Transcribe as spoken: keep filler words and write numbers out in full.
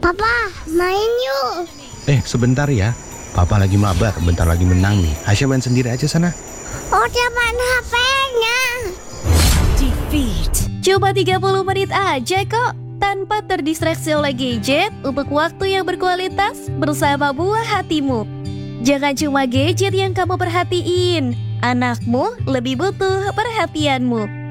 Papa, main yuk. Eh, sebentar ya. Papa lagi mabar, bentar lagi menang nih. Aisyah main sendiri aja sana. Udah main H P-nya. Cuma tiga puluh menit aja kok, tanpa terdistraksi oleh gadget untuk waktu yang berkualitas bersama buah hatimu. Jangan cuma gadget yang kamu perhatiin, anakmu lebih butuh perhatianmu.